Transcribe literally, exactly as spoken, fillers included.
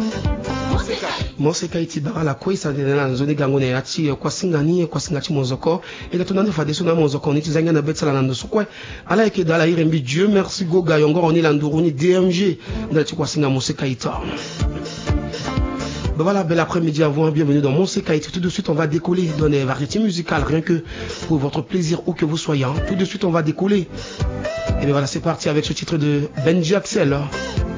Moseka itibara la kwesa de na nzoni gangone yati kwa singani kwa singati mozoko et la tonande fa desona mozoko ni tizanga na betsa la ndoso kwa ala eke dala irembi Dieu merci goga yongo oni la nduruni D M G ndati kwa singa Moseka ita. Ben voilà, bel après-midi à vous, bienvenue dans Moseka ita. Tout de suite on va décoller dans les variétés musicales rien que pour votre plaisir où que vous soyez. Tout de suite on va décoller. Et bien voilà, c'est parti avec ce titre de Benji Axel.